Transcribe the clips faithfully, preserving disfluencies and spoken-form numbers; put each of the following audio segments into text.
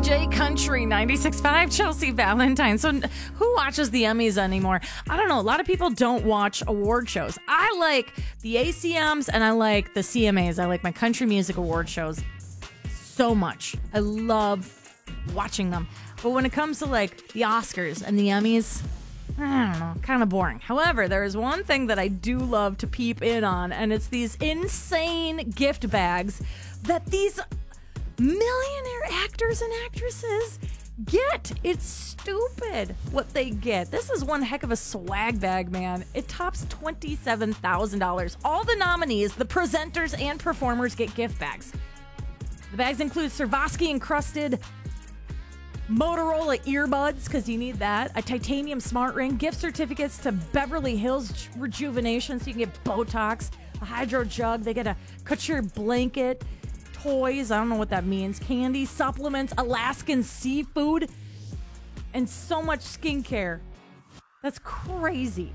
J Country ninety-six point five, Chelsea Valentine. So who watches the Emmys anymore? I don't know. A lot of people don't watch award shows. I like the A C Ms and I like the C M As. I like my country music award shows so much. I love watching them. But when it comes to like the Oscars and the Emmys, I don't know, kind of boring. However, there is one thing that I do love to peep in on, and it's these insane gift bags that these millionaire actors and actresses get. It's stupid what they get. This is one heck of a swag bag, man. It tops twenty-seven thousand dollars. All the nominees, the presenters, and performers get gift bags. The bags include Swarovski encrusted Motorola earbuds, because you need that, a titanium smart ring, gift certificates to Beverly Hills Rejuvenation so you can get Botox, a hydro jug, they get a couture blanket, toys, I don't know what that means, candy, supplements, Alaskan seafood, and so much skincare. That's crazy.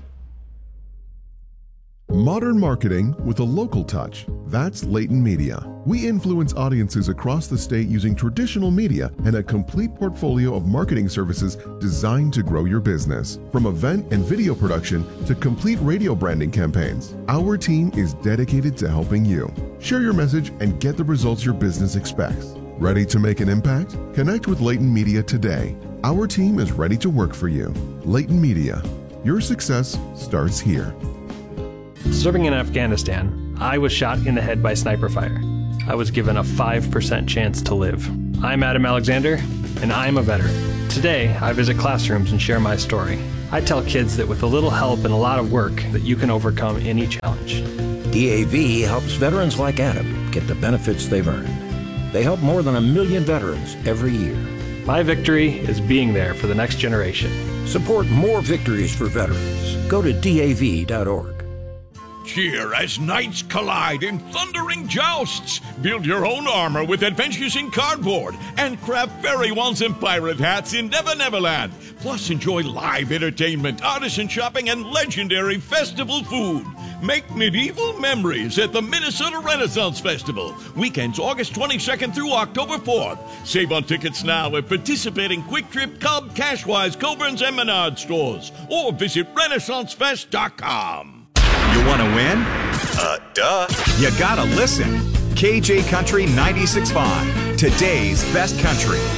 Modern marketing with a local touch. That's Leighton Media. We influence audiences across the state using traditional media and a complete portfolio of marketing services designed to grow your business. From event and video production to complete radio branding campaigns, our team is dedicated to helping you. Share your message and get the results your business expects. Ready to make an impact? Connect with Leighton Media today. Our team is ready to work for you. Leighton Media. Your success starts here. Serving in Afghanistan, I was shot in the head by sniper fire. I was given a five percent chance to live. I'm Adam Alexander, and I'm a veteran. Today, I visit classrooms and share my story. I tell kids that with a little help and a lot of work, that you can overcome any challenge. D A V helps veterans like Adam get the benefits they've earned. They help more than a million veterans every year. My victory is being there for the next generation. Support more victories for veterans. Go to D A V dot org. Cheer as knights collide in thundering jousts. Build your own armor with Adventures in Cardboard and craft fairy wands and pirate hats in Never Neverland. Plus, enjoy live entertainment, artisan shopping, and legendary festival food. Make medieval memories at the Minnesota Renaissance Festival. Weekends August twenty-second through October fourth. Save on tickets now at participating Quick Trip, Cub, Cashwise, Coburn's, and Menard stores. Or visit Renaissance Fest dot com. You want to win? Uh, duh. You gotta listen. K J Country ninety-six point five, today's best country.